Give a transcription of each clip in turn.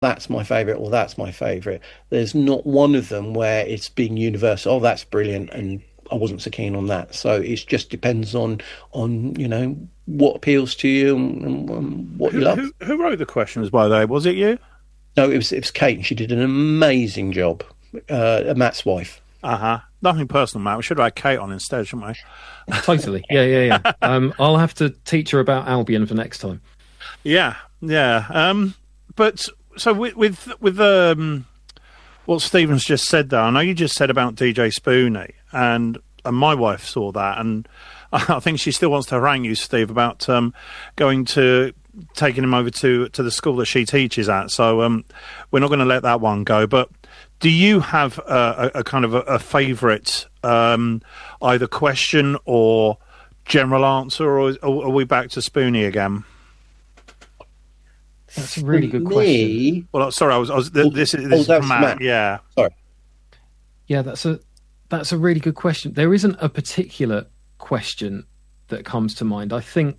that's my favorite or that's my favorite. There's not one of them where it's being universal. Oh, that's brilliant, and I wasn't so keen on that. So it just depends on what appeals to you and what you Who love. who who wrote the questions, by the way? Was it you? No, it was Kate, and she did an amazing job. Matt's wife. Uh huh. Nothing personal, Matt. We should have had Kate on instead, shouldn't we? Totally. Yeah, yeah, yeah. I'll have to teach her about Albion for next time. Yeah, yeah. But so with what Stephen's just said there, I know you just said about DJ Spoonie, and my wife saw that, and I think she still wants to harangue you, Steve, about going to taking him over to the school that she teaches at. So we're not going to let that one go. But do you have a kind of a favourite either question or general answer, or are we back to Spoonie again? That's a really good For question. me, Well, sorry, this is that's from Matt. Matt. Yeah. Sorry. Yeah, that's a really good question. There isn't a particular question that comes to mind.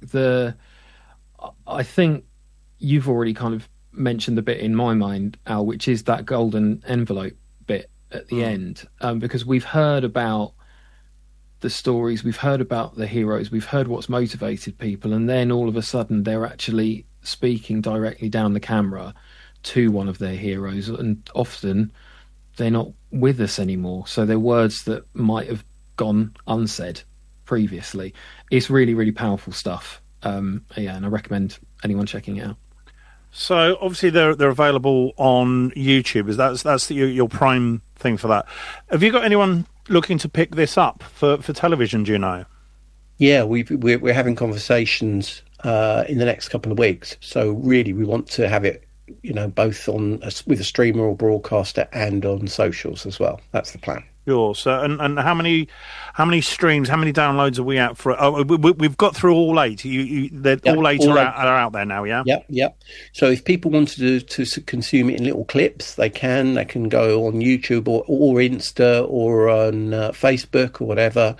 I think you've already kind of mentioned the bit in my mind, Al, which is that golden envelope bit at the end, because we've heard about the stories, we've heard about the heroes, we've heard what's motivated people, and then all of a sudden they're actually speaking directly down the camera to one of their heroes, and often they're not with us anymore, so they're words that might have gone unsaid previously. It's really, really powerful stuff. Yeah, and I recommend anyone checking it out. So obviously they're available on YouTube. That's your prime thing for that. Have you got anyone looking to pick this up for television? Do you know? Yeah, we're having conversations in the next couple of weeks. So really, we want to have it, both with a streamer or broadcaster and on socials as well. That's the plan. Sure. So and how many streams, how many downloads are we at for? Oh, we've got through all 8. All 8 are out there now. Yeah. Yep. So if people want to consume it in little clips, they can. They can go on YouTube or Insta or on Facebook or whatever.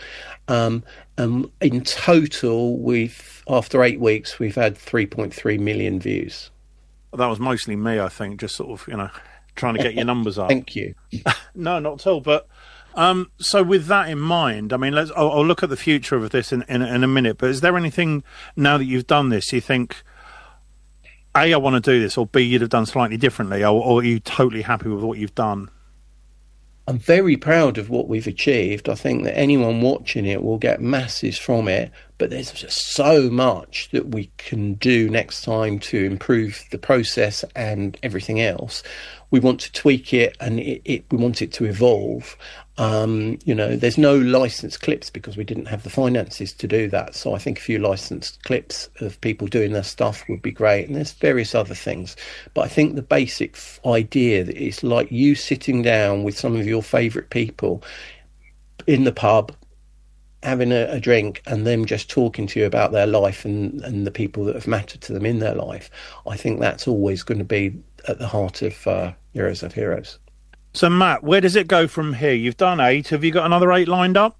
In total, after 8 weeks, we've had 3.3 million views. That was mostly me, I think, just sort of trying to get your numbers up. Thank you. No, not at all. But so with that in mind, I mean, I'll look at the future of this in a minute. But is there anything now that you've done this, you think, A, I want to do this, or B, you'd have done slightly differently, or are you totally happy with what you've done? I'm very proud of what we've achieved. I think that anyone watching it will get masses from it, but there's just so much that we can do next time to improve the process and everything else. We want to tweak it, and we want it to evolve. There's no licensed clips because we didn't have the finances to do that. So I think a few licensed clips of people doing their stuff would be great. And there's various other things. But I think the basic idea that it's like you sitting down with some of your favourite people in the pub, having a drink, and them just talking to you about their life and the people that have mattered to them in their life. I think that's always going to be at the heart of Heroes of Heroes. So, Matt, where does it go from here? You've done 8. Have you got another 8 lined up?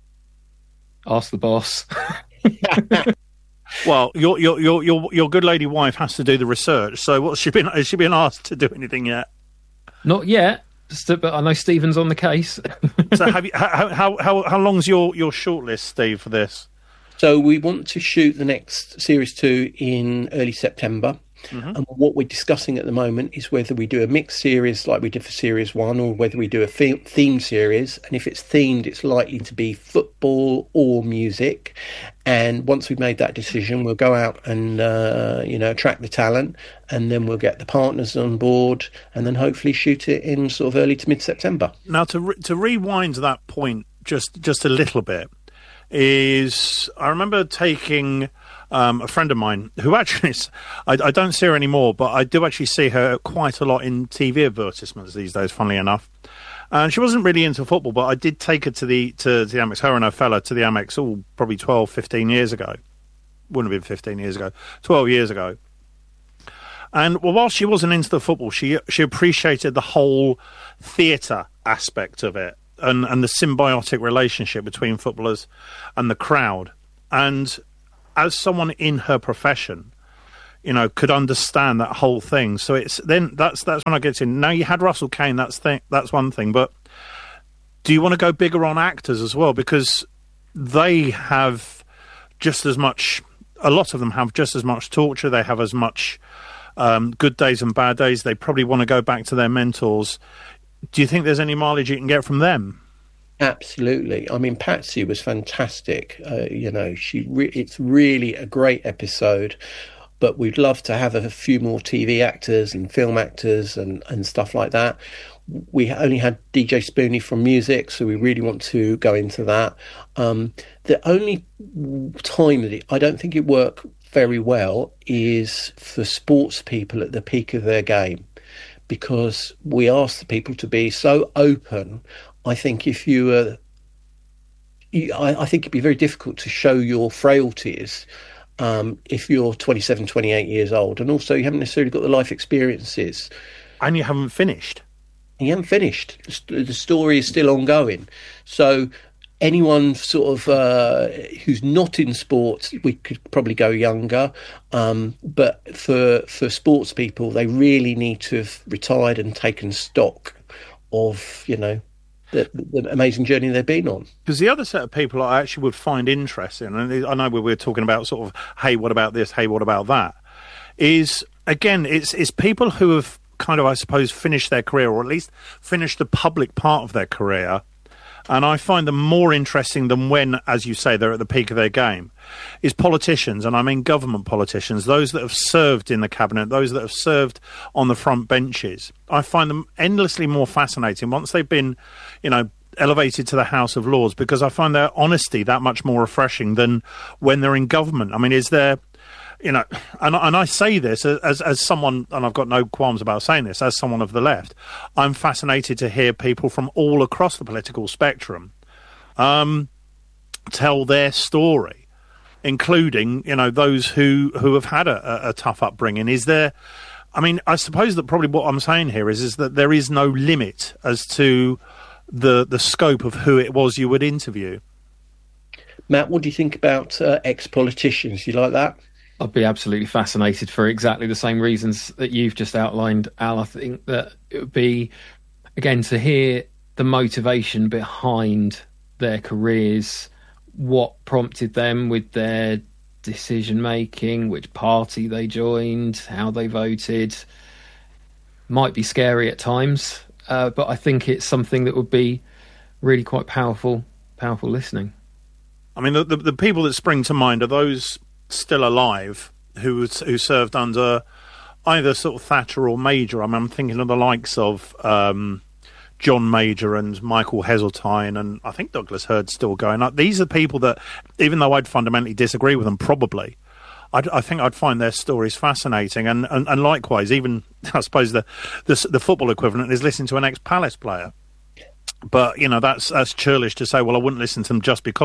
Ask the boss. Well, your good lady wife has to do the research. So, has she been asked to do anything yet? Not yet, but I know Stephen's on the case. So, how long's your shortlist, Steve, for this? So we want to shoot the next Series 2 in early September. Mm-hmm. And what we're discussing at the moment is whether we do a mixed series like we did for Series 1 or whether we do a themed series. And if it's themed, it's likely to be football or music. And once we've made that decision, we'll go out and, attract the talent, and then we'll get the partners on board and then hopefully shoot it in sort of early to mid-September. Now, to rewind to that point just a little bit, I remember taking a friend of mine who actually I don't see her anymore, but I do actually see her quite a lot in TV advertisements these days, funnily enough. And she wasn't really into football, but I did take her to the Amex, her and her fella to the Amex, probably 12, 15 years ago. Wouldn't have been 15 years ago, 12 years ago. And while she wasn't into the football, she appreciated the whole theatre aspect of it and the symbiotic relationship between footballers and the crowd. And as someone in her profession, could understand that whole thing. So it's then that's when I get in. Now you had Russell Kane, that's one thing, but do you want to go bigger on actors as well? Because they have just as much. A lot of them have just as much torture. They have as much good days and bad days. They probably want to go back to their mentors. Do you think there's any mileage you can get from them? Absolutely. I mean, Patsy was fantastic. It's really a great episode. But we'd love to have a few more TV actors and film actors and stuff like that. We only had DJ Spoonie from music, so we really want to go into that. The only time that I don't think it worked very well is for sports people at the peak of their game, because we ask the people to be so open. I think if I think it'd be very difficult to show your frailties if you're 27, 28 years old, and also you haven't necessarily got the life experiences. And you haven't finished. You haven't finished. The story is still ongoing. So anyone sort of who's not in sports, we could probably go younger. But for sports people, they really need to have retired and taken stock of, the amazing journey they've been on. Because the other set of people I actually would find interesting, and I know we're talking about sort of, hey, what about this? Hey, what about that? Is, again, it's people who have kind of, I suppose, finished their career, or at least finished the public part of their career. And I find them more interesting than when, as you say, they're at the peak of their game, is politicians, and I mean government politicians, those that have served in the cabinet, those that have served on the front benches. I find them endlessly more fascinating once they've been, elevated to the House of Lords, because I find their honesty that much more refreshing than when they're in government. I mean, is there... and I say this as someone, and I've got no qualms about saying this, as someone of the left, I'm fascinated to hear people from all across the political spectrum tell their story, including, those who have had a tough upbringing. Is there, I suppose that probably what I'm saying here is that there is no limit as to the scope of who it was you would interview. Matt, what do you think about ex-politicians? You like that? I'd be absolutely fascinated for exactly the same reasons that you've just outlined, Al. I think that it would be, again, to hear the motivation behind their careers, what prompted them with their decision-making, which party they joined, how they voted. Might be scary at times, but I think it's something that would be really quite powerful listening. I mean, the people that spring to mind are those still alive who served under either sort of Thatcher or Major. I'm thinking of the likes of John Major and Michael Heseltine, and I think Douglas Hurd's still going up. These are people that, even though I'd fundamentally disagree with them, probably, I think I'd find their stories fascinating. And likewise, even I suppose the football equivalent is listening to an ex-Palace player. But that's churlish to say, well, I wouldn't listen to them just because ...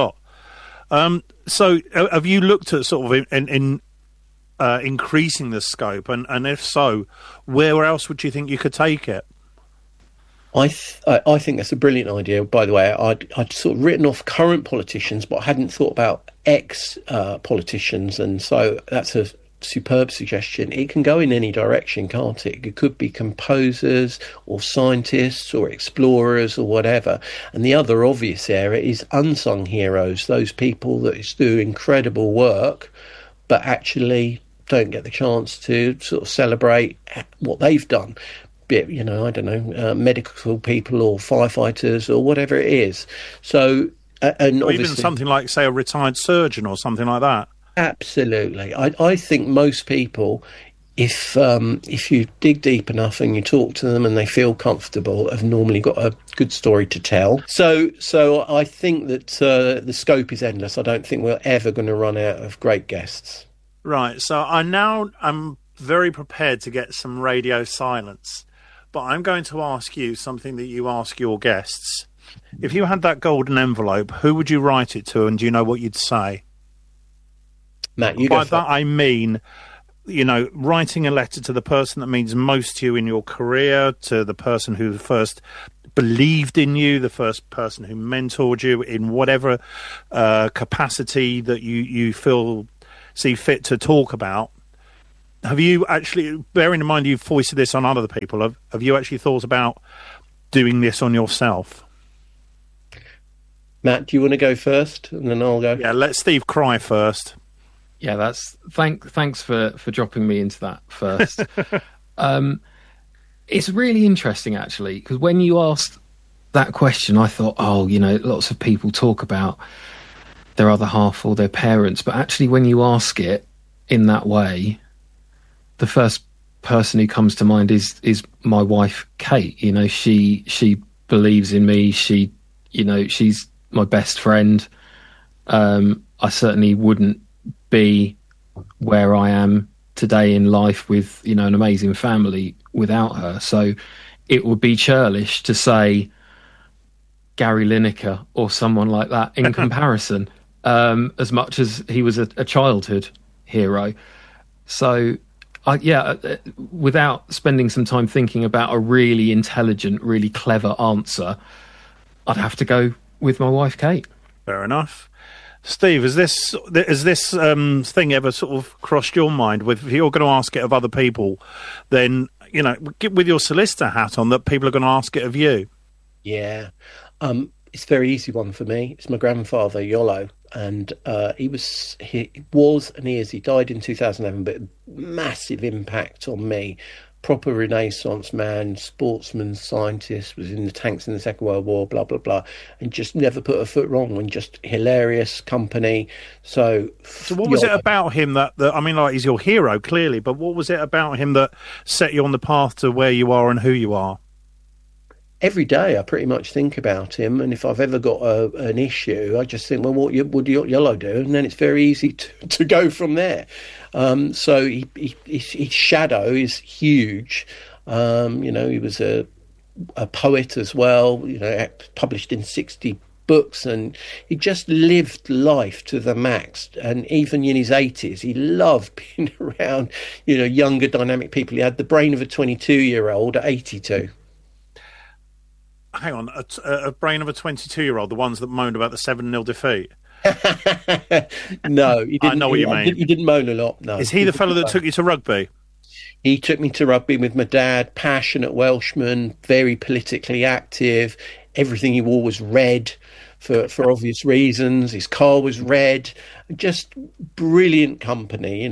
So have you looked at sort of in increasing the scope, and if so, where else would you think you could take it? I think that's a brilliant idea. By the way, I'd sort of written off current politicians, but I hadn't thought about ex-politicians, and so that's a superb suggestion. It can go in any direction, can't it? It could be composers or scientists or explorers or whatever. And the other obvious area is unsung heroes, those people that do incredible work but actually don't get the chance to sort of celebrate what they've done. Be it, I don't know, medical people or firefighters or whatever it is. So, and or even something like, say, a retired surgeon or something like that. Absolutely. I think most people, if you dig deep enough and you talk to them and they feel comfortable, have normally got a good story to tell. So I think that the scope is endless. I don't think we're ever going to run out of great guests. Right. So I'm very prepared to get some radio silence, but I'm going to ask you something that you ask your guests. If you had that golden envelope, who would you write it to, and do you know what you'd say? Matt, you by that I mean, writing a letter to the person that means most to you in your career, to the person who first believed in you, the first person who mentored you in whatever capacity that you see fit to talk about. have you actually, bearing in mind you've foisted this on other people, have you actually thought about doing this on yourself? Matt, do you want to go first, and then I'll go? Yeah, let Steve cry first. Yeah, that's thanks for dropping me into that first. It's really interesting, actually, because when you asked that question, I thought, lots of people talk about their other half or their parents, but actually when you ask it in that way, the first person who comes to mind is my wife, Kate. She believes in me. She's my best friend. I certainly wouldn't be where I am today in life with, an amazing family without her. So it would be churlish to say Gary Lineker or someone like that in comparison, as much as he was a childhood hero. So, without spending some time thinking about a really intelligent, really clever answer, I'd have to go with my wife, Kate. Fair enough. Steve, has this thing ever sort of crossed your mind? If you're going to ask it of other people, then, with your solicitor hat on, that people are going to ask it of you? Yeah. It's a very easy one for me. It's my grandfather, Yolo. And he died in 2011, but massive impact on me. Proper Renaissance man, sportsman, scientist, was in the tanks in the Second World War, blah, blah, blah, and just never put a foot wrong, and just hilarious company. So what was it about him that he's your hero, clearly, but what was it about him that set you on the path to where you are and who you are? Every day I pretty much think about him, and if I've ever got an issue, I just think, well, what would Yolo do? And then it's very easy to go from there. So his shadow is huge. He was a poet as well, published in 60 books, and he just lived life to the max. And even in his 80s, he loved being around, younger, dynamic people. He had the brain of a 22-year-old at 82. Hang on, a brain of a 22-year-old, the ones that moaned about the 7-0 defeat? No, he didn't. I know what you mean. He didn't moan a lot, no. Is he the fellow that took you to rugby? He took me to rugby with my dad, passionate Welshman, very politically active. Everything he wore was red for obvious reasons. His car was red. Just brilliant company.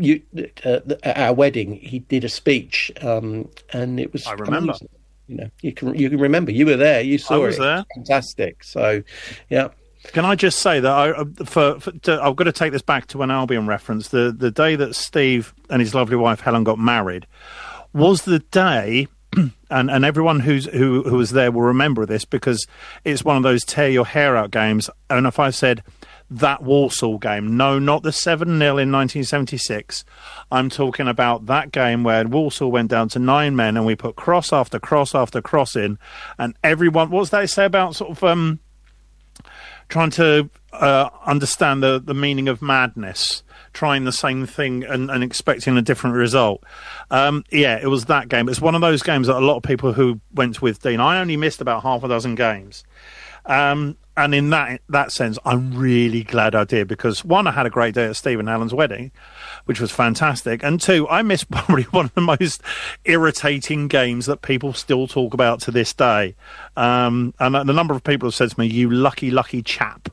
At our wedding, he did a speech, and it was... I remember. Amazing. You can remember. You were there. You saw it. I was there. Fantastic. So, yeah. Can I just say that I've got to take this back to an Albion reference. The day that Steve and his lovely wife Helen got married was the day, and everyone who was there will remember this, because it's one of those tear your hair out games. And if I said that Walsall game, no, not the 7-0 in 1976. I'm talking about that game where Walsall went down to 9 men and we put cross after cross after cross in, and everyone, what was that say about sort of trying to understand the meaning of madness, trying the same thing and expecting a different result. It was that game. It's one of those games that a lot of people who went with Dean, I only missed about half a dozen games. And in that sense, I'm really glad I did, because one, I had a great day at Steve and Helen's wedding, which was fantastic, and two, I missed probably one of the most irritating games that people still talk about to this day. And the number of people have said to me, "You lucky, lucky chap."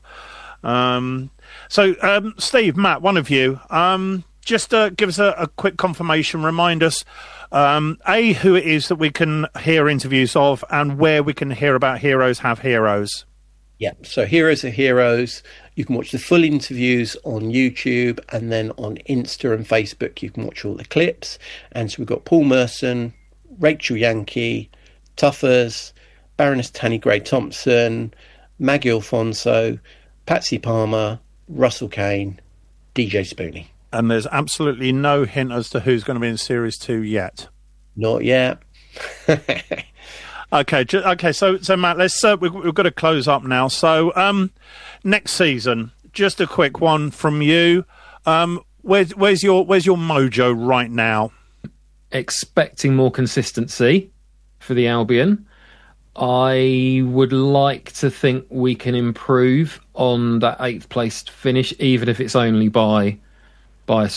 So, Steve, Matt, one of you, just give us a quick confirmation. Remind us, who it is that we can hear interviews of, and where we can hear about Heroes Have Heroes. Yeah, so Heroes Are Heroes. You can watch the full interviews on YouTube, and then on Insta and Facebook you can watch all the clips. And so we've got Paul Merson, Rachel Yankee, Tuffers, Baroness Tanny Gray-Thompson, Maggie Alfonso, Patsy Palmer, Russell Kane, DJ Spoonie. And there's absolutely no hint as to who's going to be in Series 2 yet? Not yet. Okay. So Matt, let's we've got to close up now. So next season, just a quick one from you. Where's your mojo right now? Expecting more consistency for the Albion. I would like to think we can improve on that 8th place finish, even if it's only by a spot.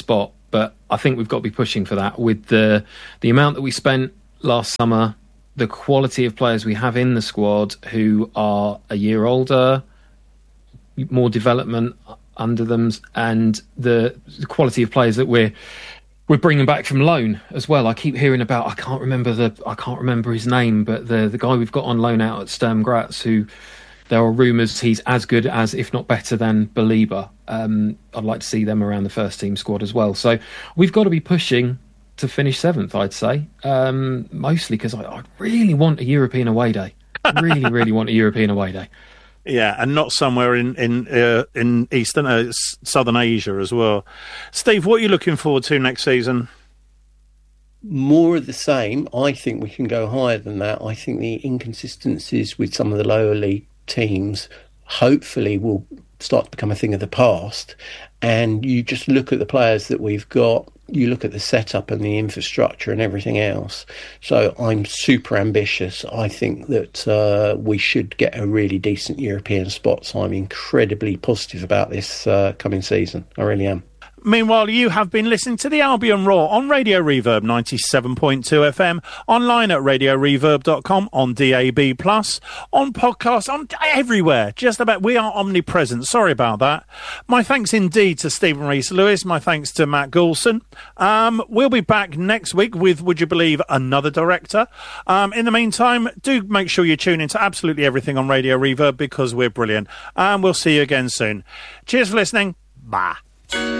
but I think we've got to be pushing for that with the amount that we spent last summer, the quality of players we have in the squad who are a year older, more development under them, and the quality of players that we're bringing back from loan as well. I keep hearing about, I can't remember his name, but the guy we've got on loan out at Sturm Graz, who there are rumours he's as good as, if not better than, Belieber. I'd like to see them around the first team squad as well. So we've got to be pushing to finish 7th, I'd say, mostly because I really want a European away day. Really, really want a European away day. Yeah, and not somewhere in Eastern, Southern Asia as well. Steve, what are you looking forward to next season? More of the same. I think we can go higher than that. I think the inconsistencies with some of the lower league teams hopefully will start to become a thing of the past. And you just look at the players that we've got, you look at the setup and the infrastructure and everything else. So I'm super ambitious. I think that we should get a really decent European spot. So I'm incredibly positive about this coming season. I really am. Meanwhile, you have been listening to the Albion Roar on Radio Reverb 97.2 FM, online at radioreverb.com, on DAB+, on podcast, on everywhere. Just about, we are omnipresent. Sorry about that. My thanks indeed to Stephen Rees-Lewis. My thanks to Matt Goulson. We'll be back next week with, would you believe, another director. In the meantime, do make sure you tune into absolutely everything on Radio Reverb because we're brilliant. And we'll see you again soon. Cheers for listening. Bye.